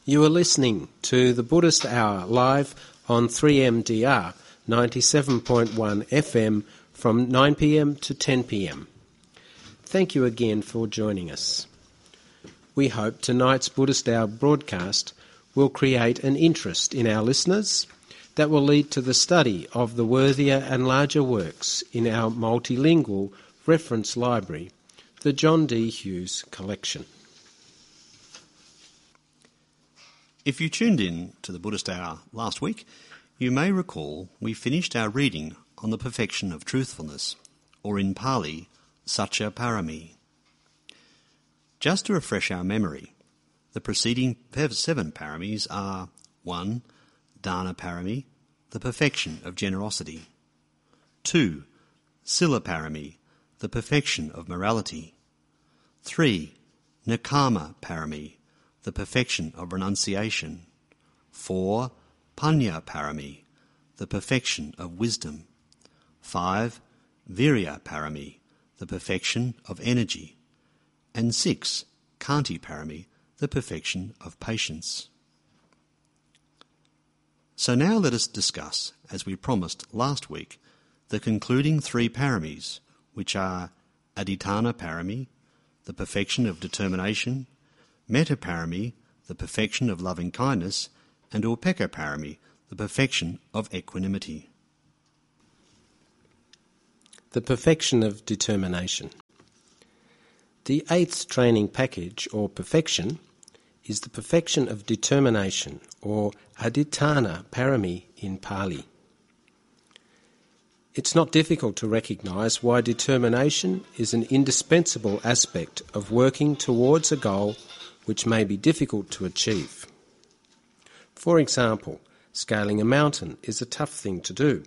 You are listening to the Buddhist Hour live on 3MDR 97.1 FM from 9 p.m. to 10 p.m. Thank you again for joining us. We hope tonight's Buddhist Hour broadcast will create an interest in our listeners that will lead to the study of the worthier and larger works in our multilingual reference library, the John D. Hughes Collection. If you tuned in to the Buddhist Hour last week, you may recall we finished our reading on the perfection of truthfulness, or in Pali, Satya Parami. Just to refresh our memory, the preceding 7 paramis are 1. Dana Parami, the perfection of generosity. 2. Sila Parami, the perfection of morality. 3. Nekama Parami, the perfection of renunciation. 4. Panya Parami, the perfection of wisdom. 5. Virya Parami, the perfection of energy. And 6. Khanti Parami, the perfection of patience. So now let us discuss, as we promised last week, the concluding 3 paramis, which are Adhitthana Parami, the perfection of determination, Metta Parami, the perfection of loving kindness, and Upekkha Parami, the perfection of equanimity. The perfection of determination. The 8th training package, or perfection, is the perfection of determination, or Adhitthana Parami in Pali. It's not difficult to recognise why determination is an indispensable aspect of working towards a goal which may be difficult to achieve. For example, scaling a mountain is a tough thing to do.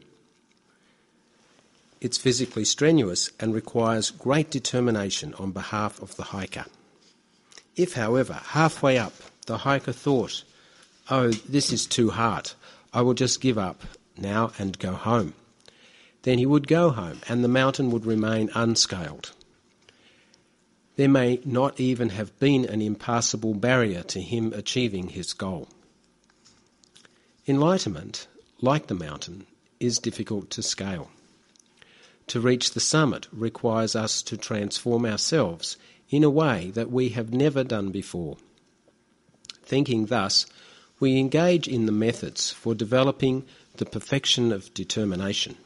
It's physically strenuous and requires great determination on behalf of the hiker. If, however, halfway up the hiker thought, "Oh, this is too hard, I will just give up now and go home," then he would go home and the mountain would remain unscaled. There may not even have been an impassable barrier to him achieving his goal. Enlightenment, like the mountain, is difficult to scale. To reach the summit requires us to transform ourselves in a way that we have never done before. Thinking thus, we engage in the methods for developing the perfection of determination.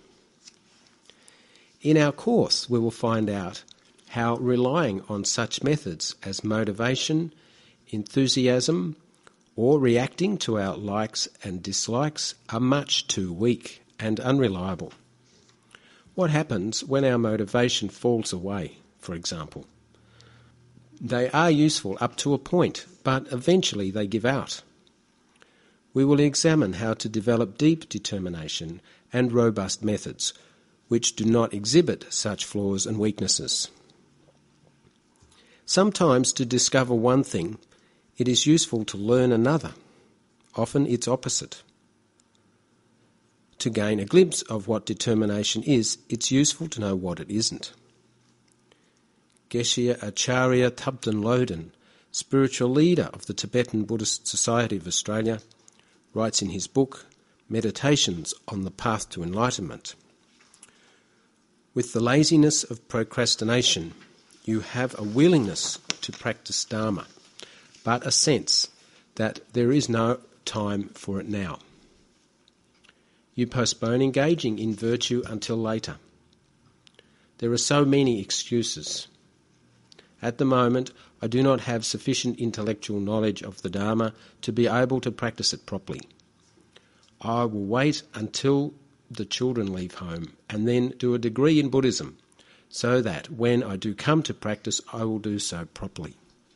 In our course, we will find out how relying on such methods as motivation, enthusiasm, or reacting to our likes and dislikes are much too weak and unreliable. What happens when our motivation falls away, for example? They are useful up to a point, but eventually they give out. We will examine how to develop deep determination and robust methods, which do not exhibit such flaws and weaknesses. Sometimes to discover one thing, it is useful to learn another, often its opposite. To gain a glimpse of what determination is, it's useful to know what it isn't. Geshe Acharya Thubten Lodin, spiritual leader of the Tibetan Buddhist Society of Australia, writes in his book, Meditations on the Path to Enlightenment, "With the laziness of procrastination, you have a willingness to practice Dharma, but a sense that there is no time for it now. You postpone engaging in virtue until later. There are so many excuses. At the moment, I do not have sufficient intellectual knowledge of the Dharma to be able to practice it properly. I will wait until the children leave home and then do a degree in Buddhism, so that when I do come to practice, I will do so properly."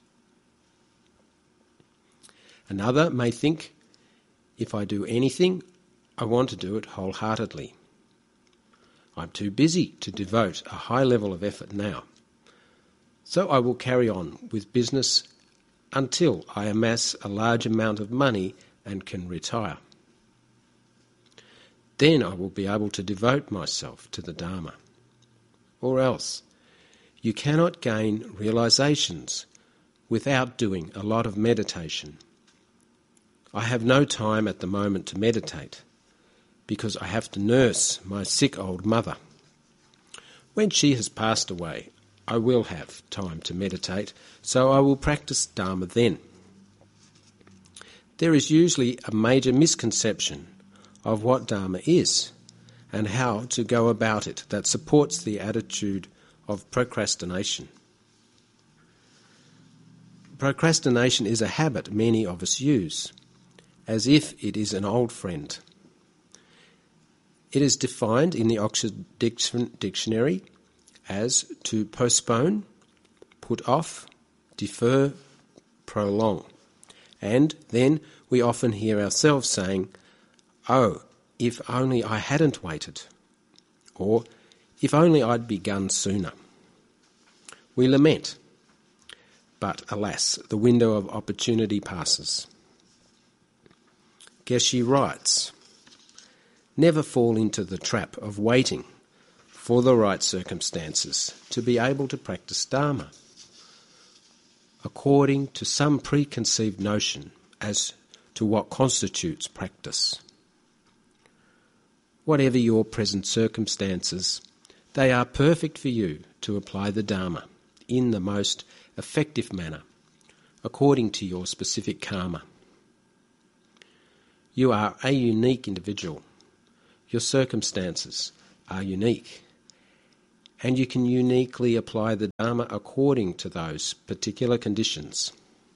Another may think, "If I do anything, I want to do it wholeheartedly. I'm too busy to devote a high level of effort now. So I will carry on with business until I amass a large amount of money and can retire. Then I will be able to devote myself to the Dharma." Or else, you cannot gain realizations without doing a lot of meditation. I have no time at the moment to meditate because I have to nurse my sick old mother. When she has passed away, I will have time to meditate, so I will practice Dharma then. There is usually a major misconception of what Dharma is and how to go about it that supports the attitude of procrastination. Procrastination is a habit many of us use, as if it is an old friend. It is defined in the Oxford Dictionary as to postpone, put off, defer, prolong. And then we often hear ourselves saying, "Oh, if only I hadn't waited," or "if only I'd begun sooner." We lament, but alas, the window of opportunity passes. Geshe writes, "Never fall into the trap of waiting for the right circumstances to be able to practice Dharma, according to some preconceived notion as to what constitutes practice. Whatever your present circumstances, they are perfect for you to apply the Dharma in the most effective manner, according to your specific karma. You are a unique individual. Your circumstances are unique, and you can uniquely apply the Dharma according to those particular conditions."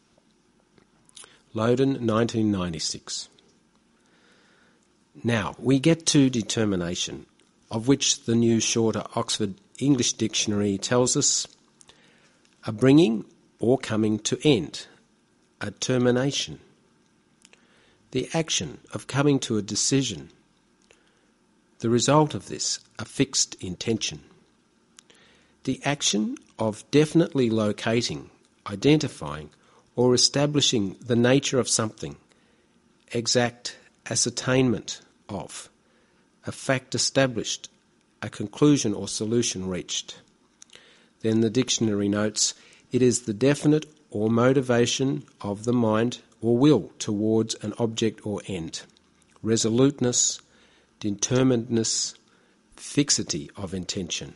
Loudon, 1996. Now, we get to determination, of which the new shorter Oxford English Dictionary tells us, a bringing or coming to end, a termination, the action of coming to a decision, the result of this, a fixed intention, the action of definitely locating, identifying, or establishing the nature of something, exact ascertainment of, a fact established, a conclusion or solution reached. Then the dictionary notes, it is the definite or motivation of the mind or will towards an object or end, resoluteness, determinedness, fixity of intention.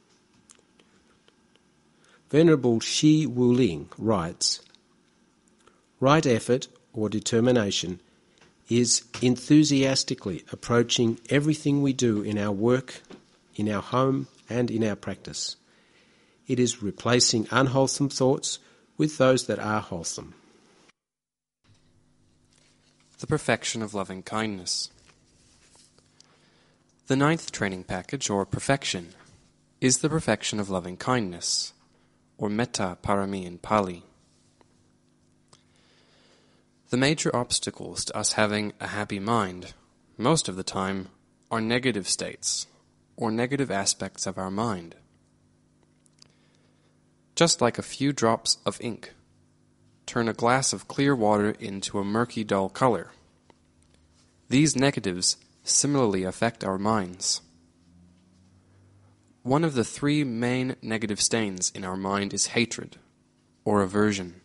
Venerable Shi Wuling writes, "Right effort or determination is enthusiastically approaching everything we do in our work, in our home, and in our practice. It is replacing unwholesome thoughts with those that are wholesome." The perfection of loving kindness. The ninth training package, or perfection, is the perfection of loving kindness, or metta parami in Pali. The major obstacles to us having a happy mind, most of the time, are negative states, or negative aspects of our mind. Just like a few drops of ink turn a glass of clear water into a murky, dull color, these negatives similarly affect our minds. One of the three main negative stains in our mind is hatred, or aversion.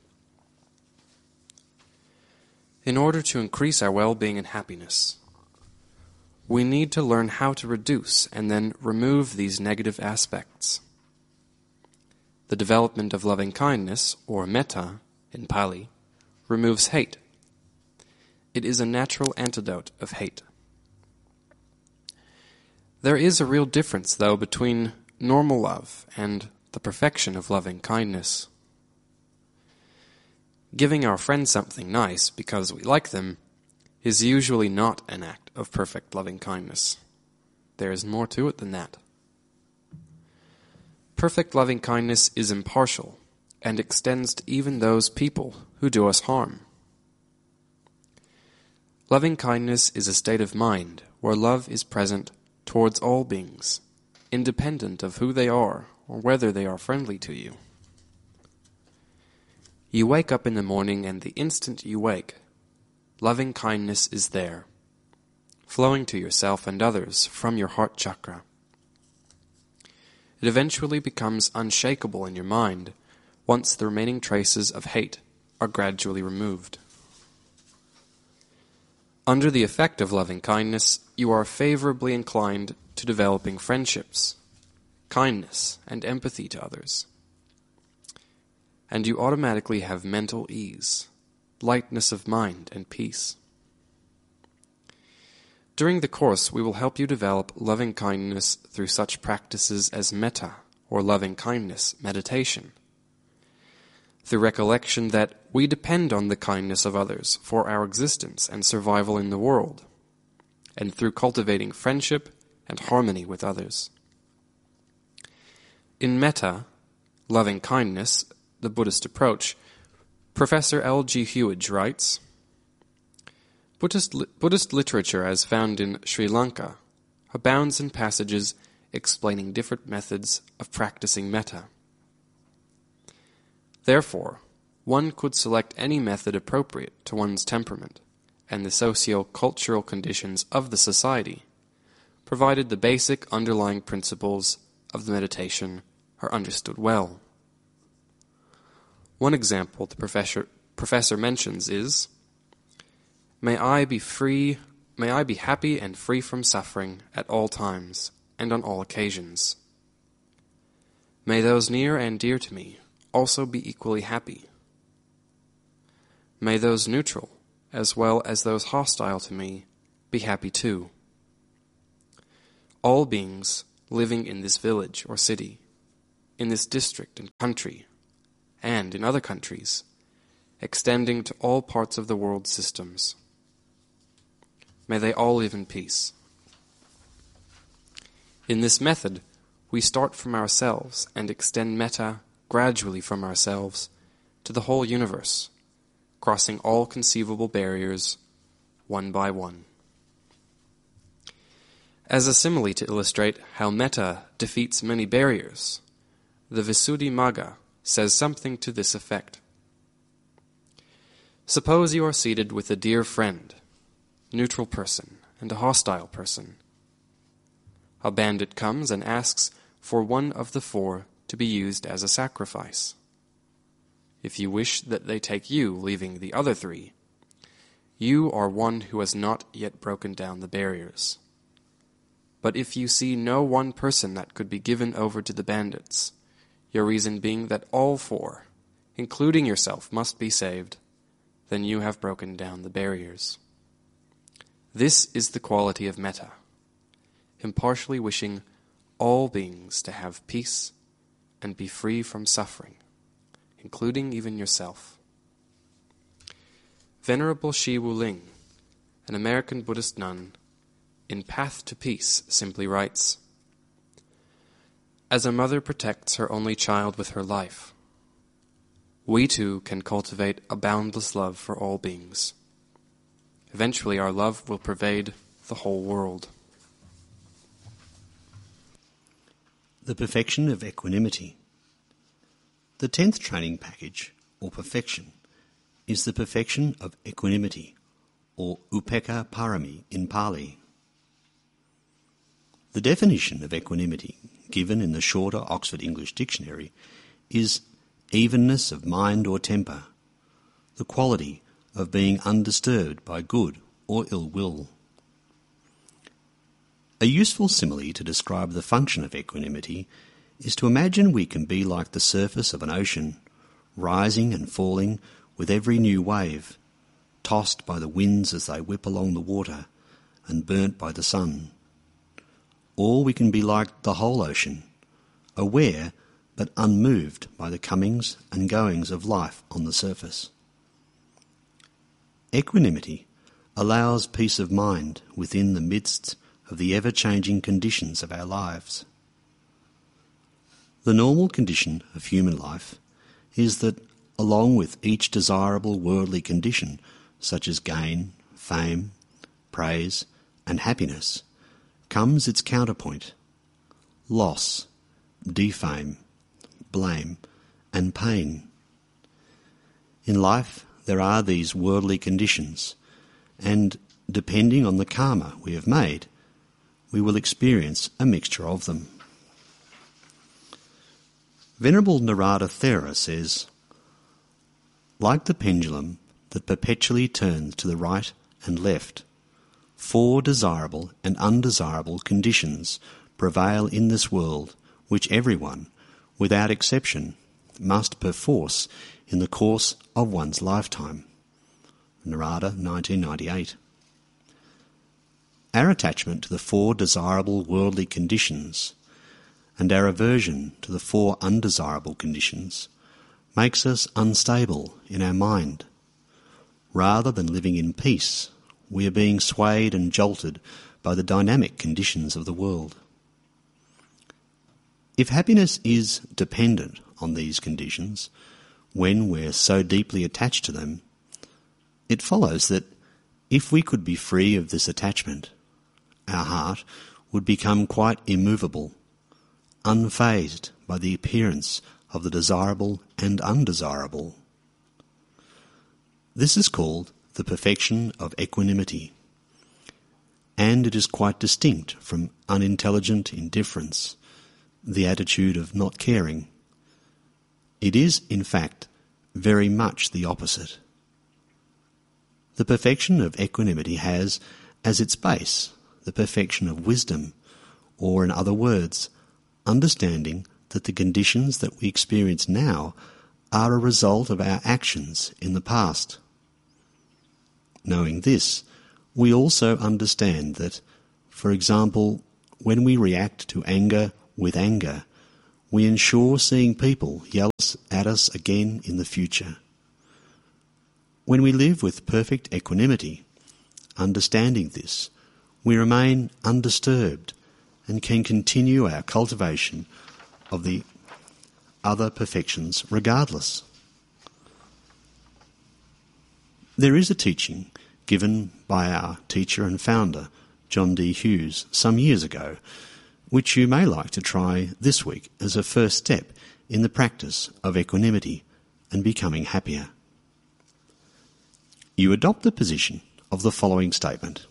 In order to increase our well-being and happiness, we need to learn how to reduce and then remove these negative aspects. The development of loving kindness, or metta in Pali, removes hate. It is a natural antidote of hate. There is a real difference, though, between normal love and the perfection of loving kindness. Giving our friends something nice because we like them is usually not an act of perfect loving kindness. There is more to it than that. Perfect loving kindness is impartial and extends to even those people who do us harm. Loving kindness is a state of mind where love is present towards all beings, independent of who they are or whether they are friendly to you. You wake up in the morning, and the instant you wake, loving kindness is there, flowing to yourself and others from your heart chakra. It eventually becomes unshakable in your mind once the remaining traces of hate are gradually removed. Under the effect of loving kindness, you are favorably inclined to developing friendships, kindness, and empathy to others. And you automatically have mental ease, lightness of mind, and peace. During the course, we will help you develop loving kindness through such practices as metta, or loving kindness meditation, through recollection that we depend on the kindness of others for our existence and survival in the world, and through cultivating friendship and harmony with others. In metta, loving kindness, the Buddhist approach, Professor L.G. Hewage writes, Buddhist literature as found in Sri Lanka abounds in passages explaining different methods of practicing metta. Therefore, one could select any method appropriate to one's temperament and the socio-cultural conditions of the society, provided the basic underlying principles of the meditation are understood well. One example the professor mentions is, May I be happy and free from suffering at all times and on all occasions. May those near and dear to me also be equally happy. May those neutral, as well as those hostile to me, be happy too. All beings living in this village or city, in this district and country, and in other countries, extending to all parts of the world systems. May they all live in peace. In this method, we start from ourselves and extend metta gradually from ourselves to the whole universe, crossing all conceivable barriers, one by one. As a simile to illustrate how metta defeats many barriers, the Visuddhimagga says something to this effect. Suppose you are seated with a dear friend, neutral person, and a hostile person. A bandit comes and asks for one of the four to be used as a sacrifice. If you wish that they take you, leaving the other three, you are one who has not yet broken down the barriers. But if you see no one person that could be given over to the bandits, your reason being that all four, including yourself, must be saved, then you have broken down the barriers. This is the quality of metta, impartially wishing all beings to have peace and be free from suffering, including even yourself. Venerable Shi Wuling, an American Buddhist nun, in Path to Peace simply writes, As a mother protects her only child with her life, we too can cultivate a boundless love for all beings. Eventually our love will pervade the whole world. The perfection of equanimity. The 10th training package, or perfection, is the perfection of equanimity, or upekkha parami in Pali. The definition of equanimity, given in the shorter Oxford English Dictionary, is evenness of mind or temper, the quality of being undisturbed by good or ill will. A useful simile to describe the function of equanimity is to imagine we can be like the surface of an ocean, rising and falling with every new wave, tossed by the winds as they whip along the water, and burnt by the sun. Or we can be like the whole ocean, aware but unmoved by the comings and goings of life on the surface. Equanimity allows peace of mind within the midst of the ever-changing conditions of our lives. The normal condition of human life is that, along with each desirable worldly condition, such as gain, fame, praise, and happiness, comes its counterpoint: loss, defame, blame, and pain. In life there are these worldly conditions, and depending on the karma we have made, we will experience a mixture of them. Venerable Narada Thera says, like the pendulum that perpetually turns to the right and left 4 desirable and undesirable conditions prevail in this world which everyone, without exception, must perforce in the course of one's lifetime. Narada, 1998. Our attachment to the 4 desirable worldly conditions and our aversion to the 4 undesirable conditions makes us unstable in our mind. Rather than living in peace, we are being swayed and jolted by the dynamic conditions of the world. If happiness is dependent on these conditions, when we're so deeply attached to them, it follows that if we could be free of this attachment, our heart would become quite immovable, unfazed by the appearance of the desirable and undesirable. This is called the perfection of equanimity, and it is quite distinct from unintelligent indifference, the attitude of not caring. It is, in fact, very much the opposite. The perfection of equanimity has, as its base, the perfection of wisdom, or in other words, understanding that the conditions that we experience now are a result of our actions in the past. Knowing this, we also understand that, for example, when we react to anger with anger, we ensure seeing people yell at us again in the future. When we live with perfect equanimity, understanding this, we remain undisturbed and can continue our cultivation of the other perfections regardless. There is a teaching given by our teacher and founder, John D. Hughes, some years ago, which you may like to try this week as a first step in the practice of equanimity and becoming happier. You adopt the position of the following statement: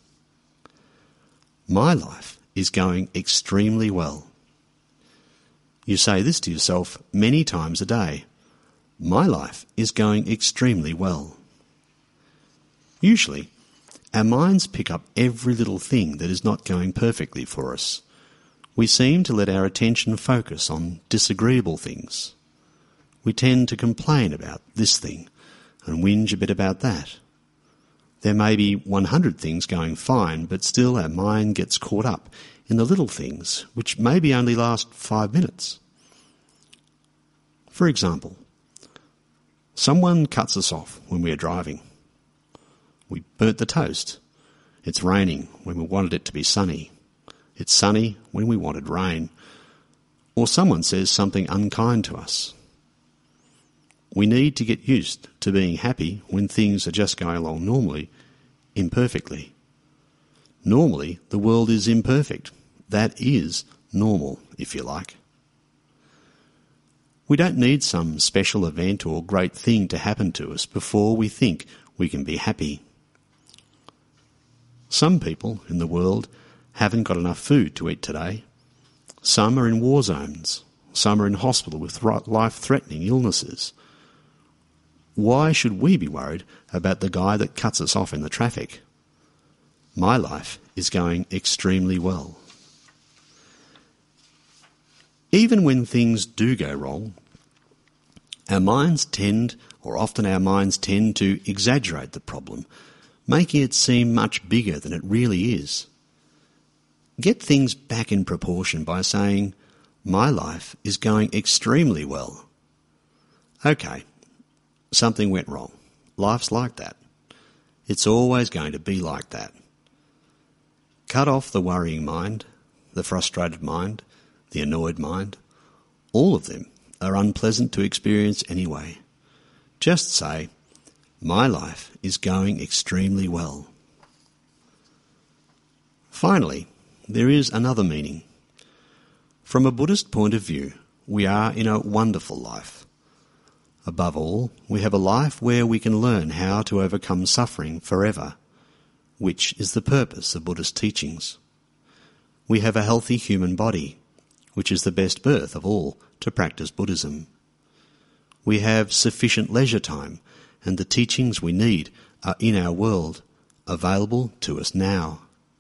my life is going extremely well. You say this to yourself many times a day. My life is going extremely well. Usually, our minds pick up every little thing that is not going perfectly for us. We seem to let our attention focus on disagreeable things. We tend to complain about this thing and whinge a bit about that. There may be 100 things going fine, but still our mind gets caught up in the little things, which maybe only last 5 minutes. For example, someone cuts us off when we are driving. We burnt the toast. It's raining when we wanted it to be sunny. It's sunny when we wanted rain. Or someone says something unkind to us. We need to get used to being happy when things are just going along normally, imperfectly. Normally, the world is imperfect. That is normal, if you like. We don't need some special event or great thing to happen to us before we think we can be happy. Some people in the world haven't got enough food to eat today. Some are in war zones. Some are in hospital with life-threatening illnesses. Why should we be worried about the guy that cuts us off in the traffic? My life is going extremely well. Even when things do go wrong, our minds tend to exaggerate the problem, making it seem much bigger than it really is. Get things back in proportion by saying, my life is going extremely well. Okay, something went wrong. Life's like that. It's always going to be like that. Cut off the worrying mind, the frustrated mind, the annoyed mind. All of them are unpleasant to experience anyway. Just say, my life is going extremely well. Finally, there is another meaning. From a Buddhist point of view, we are in a wonderful life. Above all, we have a life where we can learn how to overcome suffering forever, which is the purpose of Buddhist teachings. We have a healthy human body, which is the best birth of all to practice Buddhism. We have sufficient leisure time, and the teachings we need are in our world, available to us now.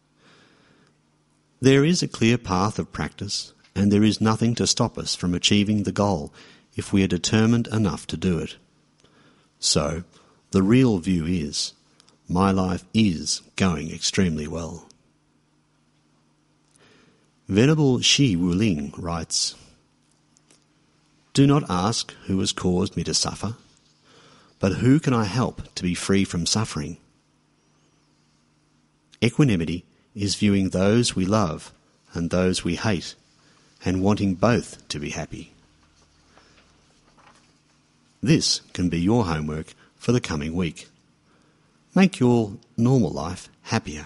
There is a clear path of practice, and there is nothing to stop us from achieving the goal if we are determined enough to do it. So, the real view is, my life is going extremely well. Venerable Shi Wuling writes, "Do not ask who has caused me to suffer, but who can I help to be free from suffering?" Equanimity is viewing those we love and those we hate, and wanting both to be happy. This can be your homework for the coming week. Make your normal life happier.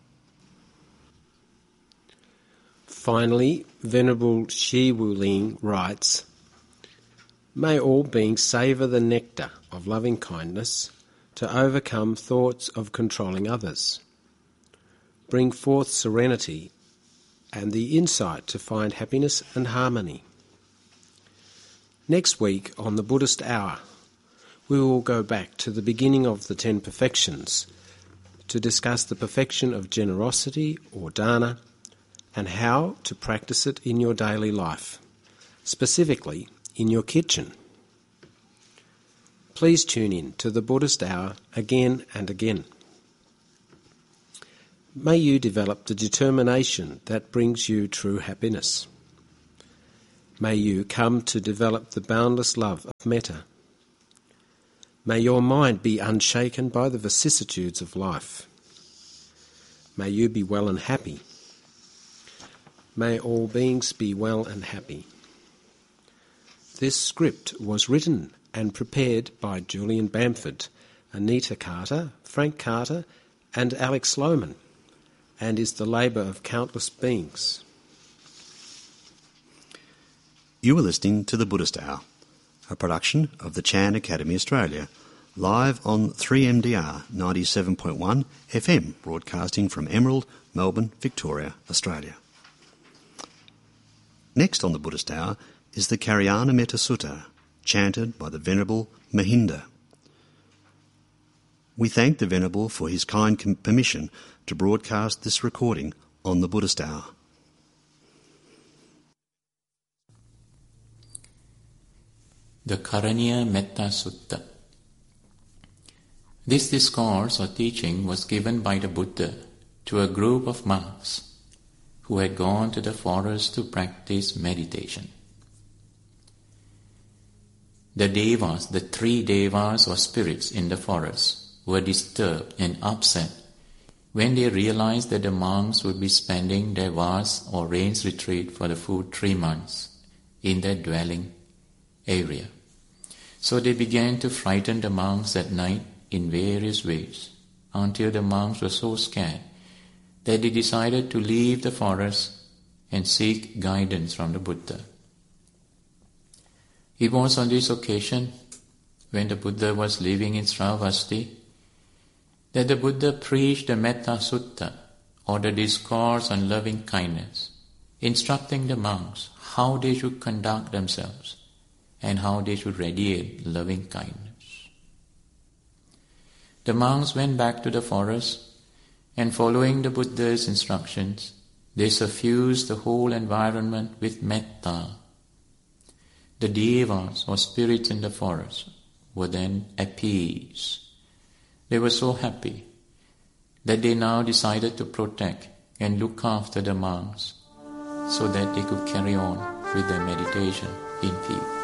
Finally, Venerable Shi Wuling writes, "May all beings savour the nectar of loving kindness to overcome thoughts of controlling others. Bring forth serenity and the insight to find happiness and harmony." Next week on the Buddhist Hour, we will go back to the beginning of the 10 perfections to discuss the perfection of generosity or dana and how to practice it in your daily life, specifically in your kitchen. Please tune in to the Buddhist Hour again and again. May you develop the determination that brings you true happiness. May you come to develop the boundless love of metta. May your mind be unshaken by the vicissitudes of life. May you be well and happy. May all beings be well and happy. This script was written and prepared by Julian Bamford, Anita Carter, Frank Carter and Alex Sloman, and is the labour of countless beings. You are listening to the Buddhist Hour, a production of the Chan Academy Australia, live on 3MDR 97.1 FM, broadcasting from Emerald, Melbourne, Victoria, Australia. Next on the Buddhist Hour is the Karyana Metta Sutta, chanted by the Venerable Mahinda. We thank the Venerable for his kind permission to broadcast this recording on the Buddhist Hour. The Karaniya Metta Sutta. This discourse or teaching was given by the Buddha to a group of monks who had gone to the forest to practice meditation. The devas, the 3 devas or spirits in the forest, were disturbed and upset when they realized that the monks would be spending their vast or rains retreat for the full 3 months in their dwelling area. So they began to frighten the monks at night in various ways, until the monks were so scared that they decided to leave the forest and seek guidance from the Buddha. It was on this occasion, when the Buddha was living in Sravasti, that the Buddha preached the Metta Sutta, or the discourse on loving kindness, instructing the monks how they should conduct themselves and how they should radiate loving kindness. The monks went back to the forest, and following the Buddha's instructions, they suffused the whole environment with metta. The devas or spirits in the forest were then appeased. They were so happy that they now decided to protect and look after the monks so that they could carry on with their meditation in peace.